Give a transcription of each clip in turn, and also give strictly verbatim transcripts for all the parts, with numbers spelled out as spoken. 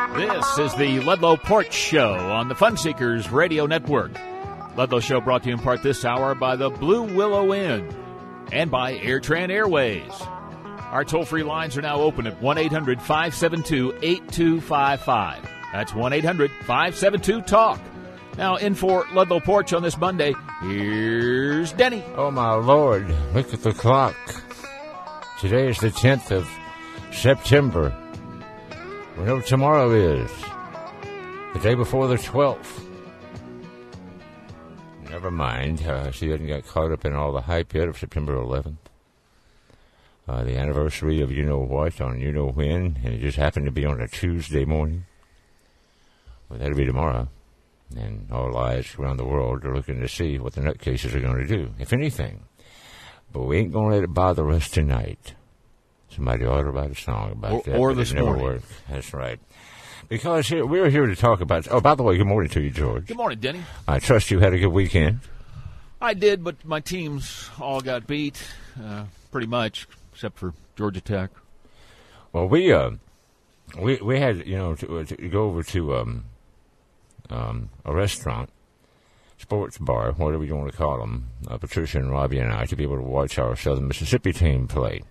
This is the Ludlow Porch Show on the Fun Seekers Radio Network. Ludlow Show brought to you in part this hour by the Blue Willow Inn and by AirTran Airways. Our toll-free lines are now open at one eight hundred five seven two eight two five five. That's one eight hundred five seven two talk. Now, in for Ludlow Porch on this Monday, here's Denny. Oh, my Lord, look at the clock. Today is the tenth of September. We know tomorrow is the day before the twelfth. Never mind. Uh, she hasn't got caught up in all the hype yet of September eleventh. Uh, the anniversary of you-know-what on you-know-when, and it just happened to be on a Tuesday morning. Well, that'll be tomorrow. And all eyes around the world are looking to see what the nutcases are going to do, if anything. But we ain't going to let it bother us tonight. Somebody ought to write a song about or, that. Or but this it never morning. Worked. That's right. Because here, we're here to talk about... Oh, by the way, good morning to you, George. Good morning, Denny. I trust you had a good weekend. I did, but my teams all got beat, uh, pretty much, except for Georgia Tech. Well, we uh, we we had, you know, to, to go over to um, um, a restaurant, sports bar, whatever you want to call them, uh, Patricia and Robbie and I, to be able to watch our Southern Mississippi team play.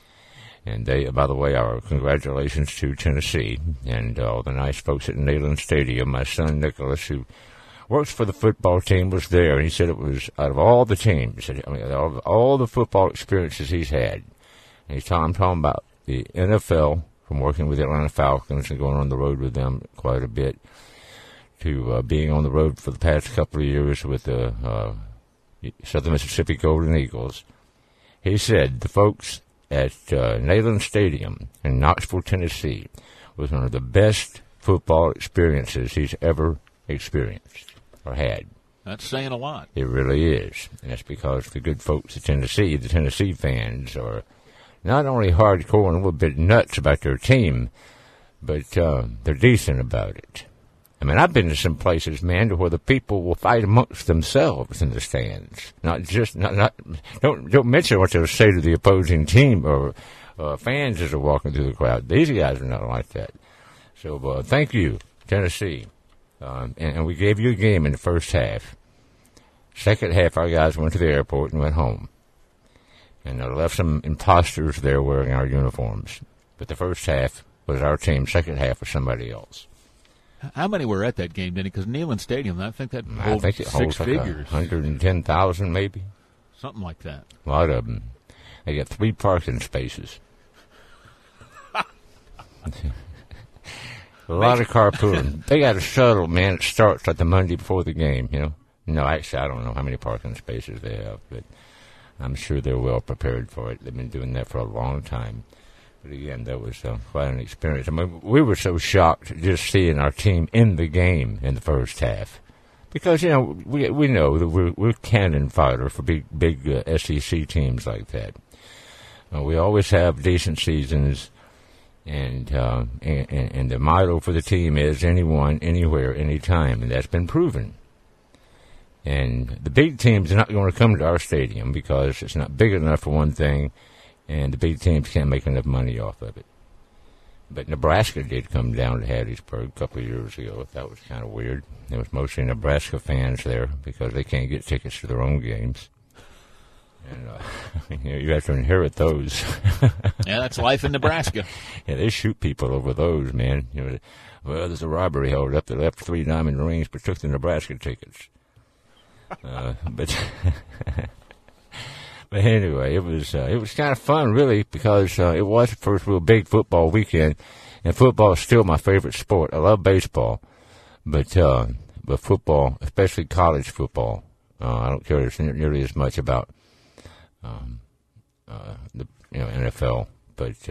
And they, by the way, our congratulations to Tennessee and all uh, the nice folks at Neyland Stadium. My son, Nicholas, who works for the football team, was there, and he said it was, out of all the teams, I mean, all, all the football experiences he's had, and he's talking, I'm talking about the N F L, from working with the Atlanta Falcons and going on the road with them quite a bit, to uh, being on the road for the past couple of years with the uh, Southern Mississippi Golden Eagles. He said the folks at uh, Neyland Stadium in Knoxville, Tennessee, was one of the best football experiences he's ever experienced or had. That's saying a lot. It really is. And that's because the good folks at Tennessee, the Tennessee fans, are not only hardcore and a little bit nuts about their team, but uh, they're decent about it. I mean, I've been to some places, man, to where the people will fight amongst themselves in the stands. Not just, not, not don't don't mention what they'll say to the opposing team or uh, fans as they're walking through the crowd. These guys are not like that. So uh, thank you, Tennessee. Um, and, and we gave you a game in the first half. Second half, our guys went to the airport and went home. And they left some imposters there wearing our uniforms. But the first half was our team. Second half was somebody else. How many were at that game, Denny? Because Neyland Stadium, I think that holds I think it six holds like figures. one hundred ten thousand maybe. Something like that. A lot of them. They got three parking spaces. A lot of carpooling. They got a shuttle, man. It starts like the Monday before the game, you know. No, actually, I don't know how many parking spaces they have, but I'm sure they're well prepared for it. They've been doing that for a long time. But again, that was uh, quite an experience. I mean, we were so shocked just seeing our team in the game in the first half. Because, you know, we we know that we're, we're cannon fodder for big, big uh, S E C teams like that. Uh, we always have decent seasons. And, uh, and and the motto for the team is anyone, anywhere, anytime, and that's been proven. And the big teams are not going to come to our stadium because it's not big enough for one thing, and the big teams can't make enough money off of it. But Nebraska did come down to Hattiesburg a couple of years ago. That was kind of weird. There was mostly Nebraska fans there because they can't get tickets to their own games. And uh, you know, you have to inherit those. Yeah, that's life in Nebraska. Yeah, they shoot people over those, man. You know, well, there's a robbery held up that left three diamond rings but took the Nebraska tickets. Uh, but but anyway, it was uh, it was kind of fun, really, because uh, it was the first real big football weekend, and football is still my favorite sport. I love baseball, but uh, but football, especially college football, uh, I don't care nearly as much about um, uh, the you know N F L, but.